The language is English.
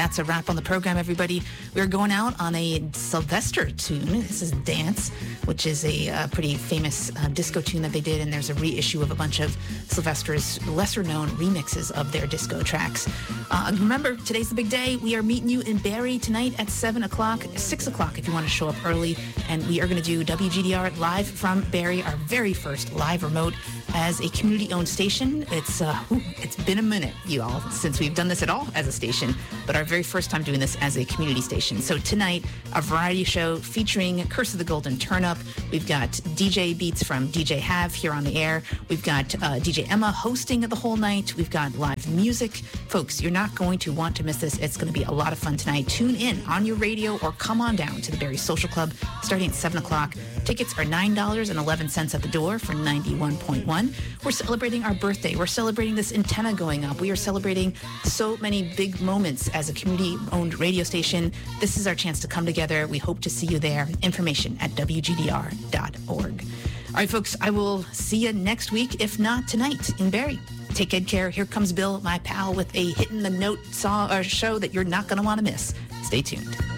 that's a wrap on the program, everybody. We're going out on a Sylvester tune. This is Dance, which is a pretty famous disco tune that they did, and there's a reissue of a bunch of Sylvester's lesser-known remixes of their disco tracks. Remember, today's the big day. We are meeting you in Barrie tonight at 7 o'clock, 6 o'clock if you want to show up early, and we are going to do WGDR live from Barrie, our very first live remote as a community-owned station. It's been a minute, you all, since we've done this at all as a station, but our very first time doing this as a community station. So tonight, a variety show featuring Curse of the Golden Turnip. We've got DJ beats from DJ Have here on the air. We've got DJ Emma hosting the whole night. We've got live music. Folks, you're not going to want to miss this. It's going to be a lot of fun tonight. Tune in on your radio or come on down to the Barrie Social Club starting at 7 o'clock. Tickets are $9.11 at the door for 91.1. We're celebrating our birthday. We're celebrating this antenna going up. We are celebrating so many big moments as a community-owned radio station. This is our chance to come together. We hope to see you there. Information at WGDR.org. All right, folks, I will see you next week, if not tonight, in Barrie. Take good care. Here comes Bill, my pal, with a Hitting the Note show that you're not going to want to miss. Stay tuned.